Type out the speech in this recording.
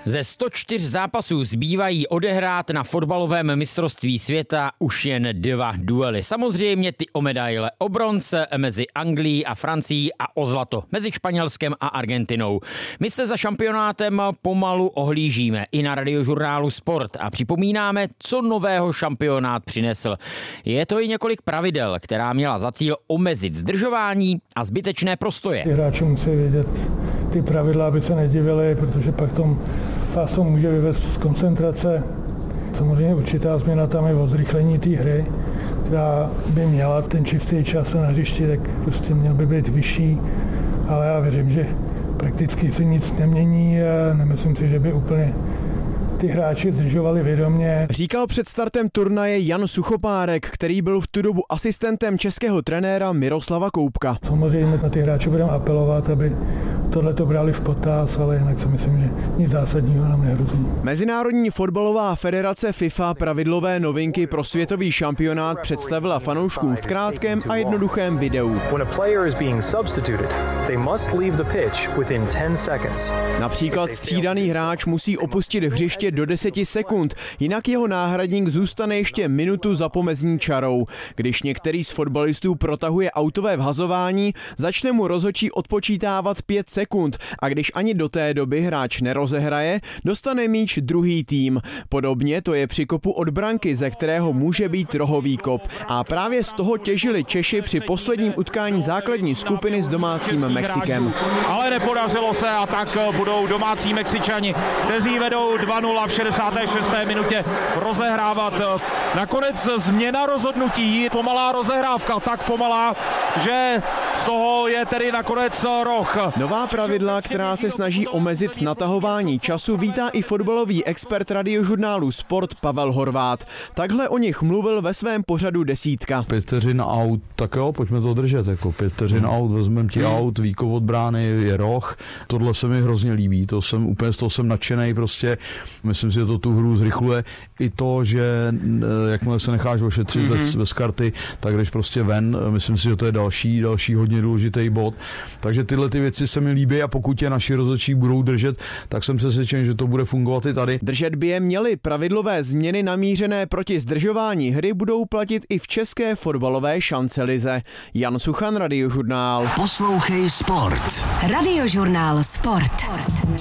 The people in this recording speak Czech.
Ze 104 zápasů zbývají odehrát na fotbalovém mistrovství světa už jen 2 duely. Samozřejmě ty o medaile, o bronze mezi Anglií a Francií a o zlato mezi Španělskem a Argentinou. My se za šampionátem pomalu ohlížíme i na Radiožurnálu Sport a připomínáme, co nového šampionát přinesl. Je to i několik pravidel, která měla za cíl omezit zdržování a zbytečné prostoje. Hráči musí vědět ty pravidla, aby se nedivili, protože pak vás to může vyvést z koncentrace. Samozřejmě určitá změna tam je o zrychlení té hry, která by měla ten čistý čas na hřišti, tak prostě měl by být vyšší, ale já věřím, že prakticky se nic nemění a nemyslím si, že by úplně ty hráči zdržovali vědomě. Říkal před startem turnaje Jan Suchopárek, který byl v tu dobu asistentem českého trenéra Miroslava Koubka. Samozřejmě na ty hráče budeme apelovat, aby tohle to brali v potaz, ale jinak si myslím, že nic zásadního nám nehrozí. Mezinárodní fotbalová federace FIFA pravidlové novinky pro světový šampionát představila fanouškům v krátkém a jednoduchém videu. Například střídaný hráč musí opustit hřiště do 10 sekund, jinak jeho náhradník zůstane ještě minutu za pomezní čarou. Když některý z fotbalistů protahuje autové vhazování, začne mu rozhodčí odpočítávat 5 sekund a když ani do té doby hráč nerozehraje, dostane míč druhý tým. Podobně to je při kopu od branky, ze kterého může být rohový kop. A právě z toho těžili Češi při posledním utkání základní skupiny s domácím Mexikem. Ale nepodařilo se a tak budou domácí Mexičani, kteří vedou 2-0 v 66. minutě rozehrávat. Nakonec změna rozhodnutí, pomalá rozehrávka, tak pomalá, že z toho je tedy nakonec roh. Nová pravidla, která se snaží omezit natahování času, vítá i fotbalový expert Radiožurnálu Sport Pavel Horvát. Takhle o nich mluvil ve svém pořadu Desítka. 5 vteřin aut, tak jo, pojďme to držet, jako 5 vteřin aut, vezmeme ti aut, výkop od brány je roh. Tohle se mi hrozně líbí, z toho jsem nadšenej prostě. Myslím si, že to tu hru zrychluje. I to, že jakmile se necháš ošetřit bez karty, tak jdeš prostě ven. Myslím si, že to je další hodně důležitý bod. Takže tyhle ty věci se mi líbí a pokud je naši rozhodčí budou držet, tak jsem přesvědčen, že to bude fungovat i tady. Držet by je měly. Pravidlové změny namířené proti zdržování hry budou platit i v české fotbalové šancelize. Jan Suchan, Radiožurnál. Poslouchej Sport. Radiožurnál Sport.